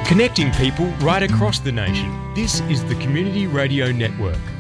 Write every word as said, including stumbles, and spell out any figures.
Connecting people right across the nation. This is the Community Radio Network.